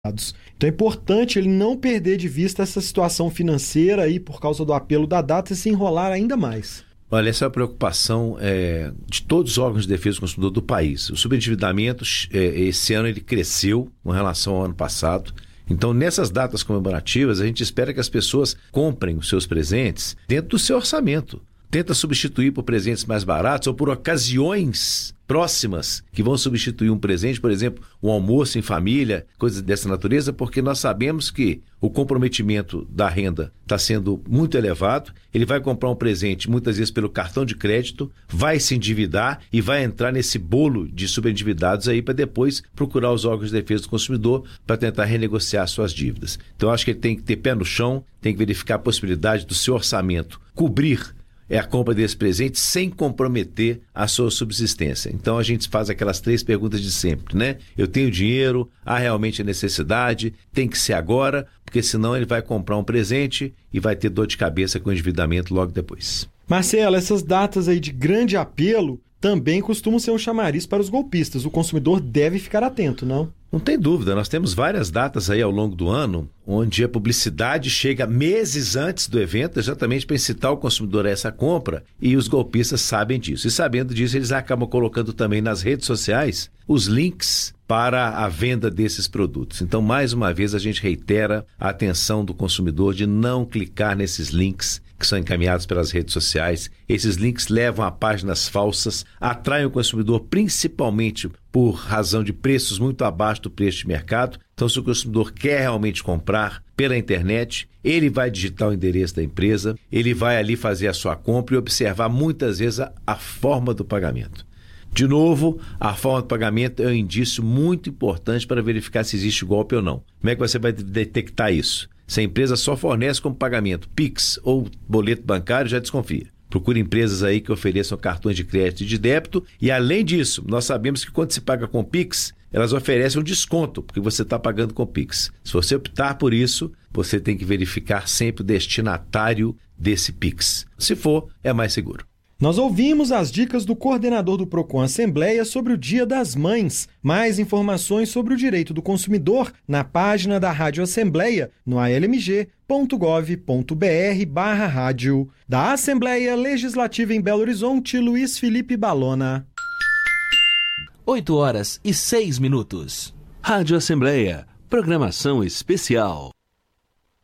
Então é importante ele não perder de vista essa situação financeira aí por causa do apelo da data e se enrolar ainda mais. Olha, essa é a preocupação de todos os órgãos de defesa do consumidor do país. O subendividamento, esse ano, ele cresceu com relação ao ano passado. Então, nessas datas comemorativas, a gente espera que as pessoas comprem os seus presentes dentro do seu orçamento. Tenta substituir por presentes mais baratos ou por ocasiões próximas que vão substituir um presente, por exemplo, um almoço em família, coisas dessa natureza, porque nós sabemos que o comprometimento da renda está sendo muito elevado. Ele vai comprar um presente muitas vezes pelo cartão de crédito, vai se endividar e vai entrar nesse bolo de subendividados aí para depois procurar os órgãos de defesa do consumidor para tentar renegociar suas dívidas. Então, eu acho que ele tem que ter pé no chão, tem que verificar a possibilidade do seu orçamento cobrir a compra desse presente sem comprometer a sua subsistência. Então a gente faz aquelas 3 perguntas de sempre, né? Eu tenho dinheiro, há realmente a necessidade, tem que ser agora, porque senão ele vai comprar um presente e vai ter dor de cabeça com o endividamento logo depois. Marcelo, essas datas aí de grande apelo também costumam ser um chamariz para os golpistas. O consumidor deve ficar atento, não? Não tem dúvida, nós temos várias datas aí ao longo do ano onde a publicidade chega meses antes do evento exatamente para incitar o consumidor a essa compra e os golpistas sabem disso. E sabendo disso, eles acabam colocando também nas redes sociais os links para a venda desses produtos. Então, mais uma vez, a gente reitera a atenção do consumidor de não clicar nesses links que são encaminhados pelas redes sociais. Esses links levam a páginas falsas, atraem o consumidor principalmente por razão de preços muito abaixo do preço de mercado. Então, se o consumidor quer realmente comprar pela internet, ele vai digitar o endereço da empresa, ele vai ali fazer a sua compra e observar muitas vezes a forma do pagamento. De novo, a forma do pagamento é um indício muito importante para verificar se existe golpe ou não. Como é que você vai detectar isso? Se a empresa só fornece como pagamento Pix ou boleto bancário, já desconfia. Procure empresas aí que ofereçam cartões de crédito e de débito. E além disso, nós sabemos que quando se paga com Pix, elas oferecem um desconto, porque você está pagando com Pix. Se você optar por isso, você tem que verificar sempre o destinatário desse Pix. Se for, é mais seguro. Nós ouvimos as dicas do coordenador do Procon Assembleia sobre o Dia das Mães. Mais informações sobre o direito do consumidor na página da Rádio Assembleia, no almg.gov.br/rádio. Da Assembleia Legislativa em Belo Horizonte, Luiz Felipe Balona. 8h06. Rádio Assembleia, programação especial.